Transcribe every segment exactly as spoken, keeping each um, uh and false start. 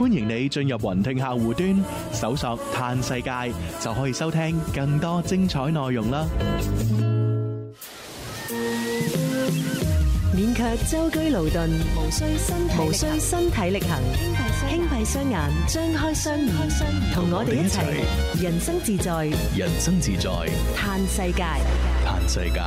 歡迎你進入雲聽客戶端，搜索嘆世界，就可以收聽更多精彩內容啦。 免卻舟車勞頓，無需身體無需身體力行，輕閉雙眼，張開雙耳，同我哋一齊人生自在， 人生自在， 嘆世界， 嘆世界。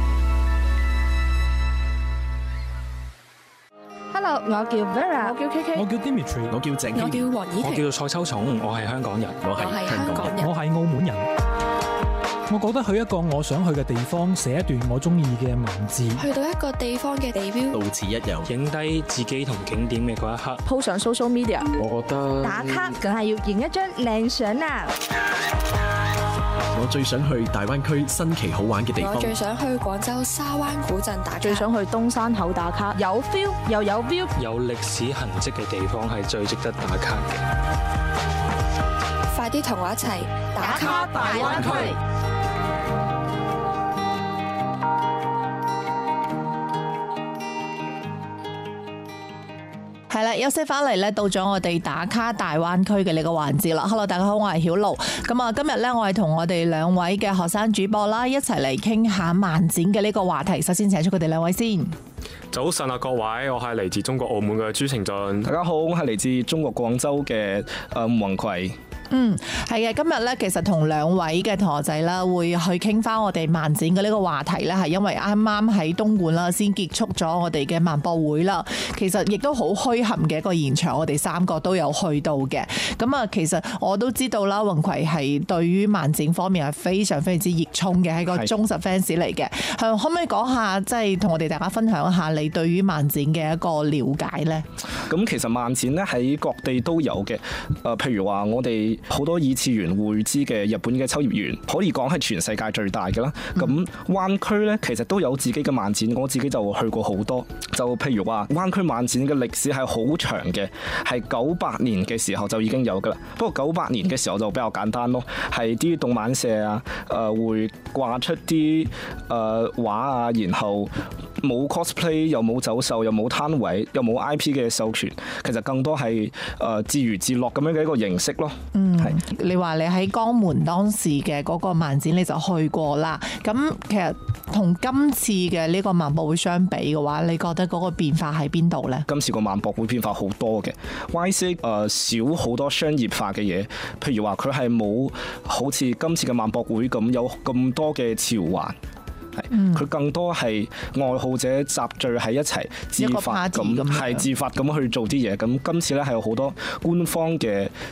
Hello，我叫 Vera， 我叫 K K， 我叫 Dimitri， 我叫鄭， 我叫黃綺我叫蔡秋松，我係香港人， 我係香港人， 我係澳門人。我覺得去一個我想去嘅地方，寫一段我中意嘅文字， 去到一個地方嘅地標， 到此一遊， 影低自己同景點嘅嗰一刻， po 上 social media。 我覺得打卡梗係要影一張靚相啦。 我最想去大灣區新奇好玩嘅地方。 我最想去廣州沙灣古鎮打卡。 最想去東山口打卡， 有 feel 又有 view， 有歷史痕跡嘅地方係最值得打卡嘅。 快啲同我一齊打卡大灣區。 係啦，休息翻嚟咧，到咗我哋打卡大灣區嘅呢個環節啦。Hello， 大家好，我係曉露。咁啊，今日咧我係同我哋兩位嘅學生主播啦，一齊嚟傾下漫展嘅呢個話題。首先請出佢哋兩位先。 早晨啊，各位，我係嚟自中國澳門嘅朱成俊。 大家好，我係嚟自中國廣州嘅誒吳宏葵。 嗯，係嘅，今日咧其實同兩位嘅同學仔啦，會去傾翻我哋漫展嘅呢個話題咧，係因為啱啱喺東莞啦，先結束咗我哋嘅漫博會啦。其實亦都好墟冚嘅一個現場，我哋三個都有去到嘅。咁啊，其實我都知道啦，宏葵係對於漫展方面係非常非常之熱衷嘅，係個忠實 fans 嚟嘅。係可唔可以講下，即係同我哋大家分享一下你對於漫展嘅一個了解呢？ 咁其實漫展咧喺各地都有嘅。誒，譬如話我哋好多二次元會知嘅日本嘅秋葉原，可以講係全世界最大嘅啦。咁、嗯、灣區咧其實都有自己嘅漫展，我自己就去過好多。就譬如話灣區漫展嘅歷史係好長嘅，係九八年嘅時候就已經有噶啦。不過九八年嘅時候就比較簡單咯，係啲動漫社啊，誒、呃、會掛出啲誒畫啊，然後冇 cosplay， 又冇走秀，又冇攤位，又冇 I P 嘅授權，其實更多係誒自娛自樂咁樣嘅一個形式咯。 嗯，係你話你喺江門當時嘅嗰個漫展你就去過啦。咁其實同今次嘅呢個漫博會相比嘅話，你覺得嗰個變化喺邊度呢？ 今次個漫博會變化好多嘅 ，Y C 誒少好多商業化嘅嘢，譬如話佢係冇好似今次嘅漫博會咁有咁多嘅潮環。係，佢更多係愛好者集聚喺一齊，自發咁係自發咁去做啲嘢。咁今次咧係有好多官方嘅